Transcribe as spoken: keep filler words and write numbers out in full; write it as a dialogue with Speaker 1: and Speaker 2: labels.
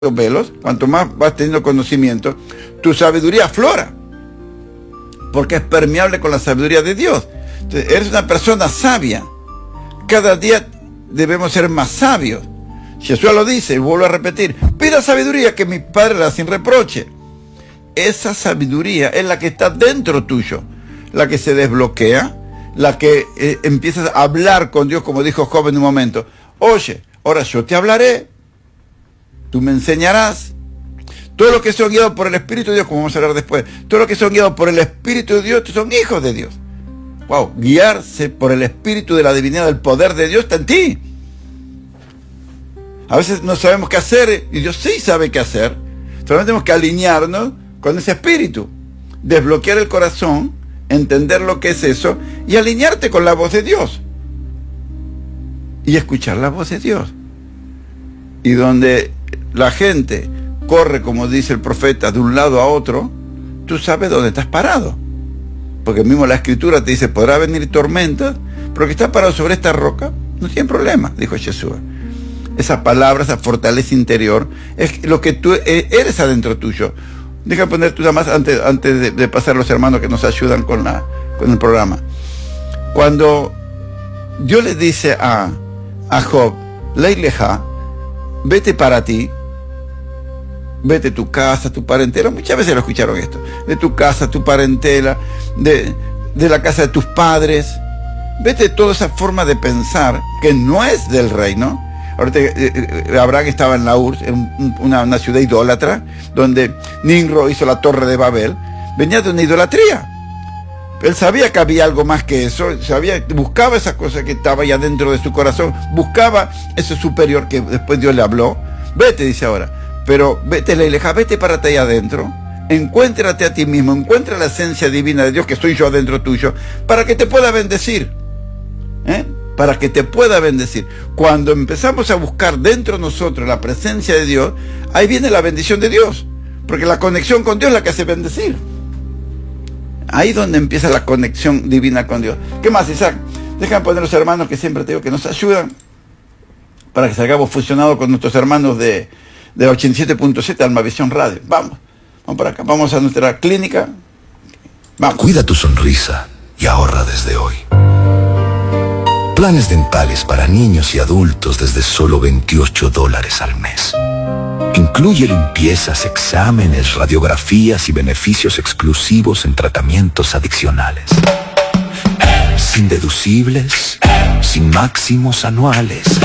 Speaker 1: velos, cuanto más vas teniendo conocimiento, tu sabiduría aflora, porque es permeable con la sabiduría de Dios. Entonces, eres una persona sabia. Cada día debemos ser más sabios. Jesús lo dice, y vuelvo a repetir, pida sabiduría que mi Padre la sin reproche. Esa sabiduría es la que está dentro tuyo, la que se desbloquea, la que eh, empiezas a hablar con Dios, como dijo Job en un momento. Oye, ahora yo te hablaré, tú me enseñarás. Todos los que son guiados por el Espíritu de Dios, como vamos a hablar después, todos los que son guiados por el Espíritu de Dios son hijos de Dios. Wow, guiarse por el Espíritu de la divinidad, del poder de Dios está en ti. A veces no sabemos qué hacer y Dios sí sabe qué hacer. Solamente tenemos que alinearnos con ese Espíritu, desbloquear el corazón, entender lo que es eso y alinearte con la voz de Dios. Y escuchar la voz de Dios. Y donde la gente corre, como dice el profeta, de un lado a otro, tú sabes dónde estás parado. Porque mismo la Escritura te dice, podrá venir tormentas, pero que estás parado sobre esta roca, no tiene problema, dijo Jesús. Esa palabra, esa fortaleza interior, es lo que tú eres adentro tuyo. Deja poner tú nada más antes, antes de, de pasar a los hermanos que nos ayudan con, la, con el programa. Cuando Dios le dice a, a Job, Leileja, vete para ti, vete tu casa, tu parentela, muchas veces lo escucharon esto, de tu casa, tu parentela, de, de la casa de tus padres, vete de toda esa forma de pensar que no es del reino. Ahorita eh, Abraham estaba en la Ur, en una, una ciudad idólatra, donde Nimrod hizo la torre de Babel, venía de una idolatría. Él sabía que había algo más que eso, sabía, buscaba esa cosa que estaba ya dentro de su corazón, buscaba ese superior que después Dios le habló. Vete, dice ahora, pero vete, Leileja, vete para ti adentro, encuéntrate a ti mismo, encuentra la esencia divina de Dios, que estoy yo adentro tuyo, para que te pueda bendecir. ¿Eh? Para que te pueda bendecir. Cuando empezamos a buscar dentro de nosotros la presencia de Dios, ahí viene la bendición de Dios, porque la conexión con Dios es la que hace bendecir. Ahí donde empieza la conexión divina con Dios. ¿Qué más, Isaac? Déjame poner los hermanos que siempre te digo que nos ayudan para que salgamos fusionados con nuestros hermanos de, de ochenta y siete punto siete Almavisión Radio. Vamos, vamos para acá, vamos a nuestra clínica. Vamos.
Speaker 2: Cuida tu sonrisa y ahorra desde hoy. Planes dentales para niños y adultos desde solo veintiocho dólares al mes. Incluye limpiezas, exámenes, radiografías y beneficios exclusivos en tratamientos adicionales. Sin deducibles, sin máximos anuales.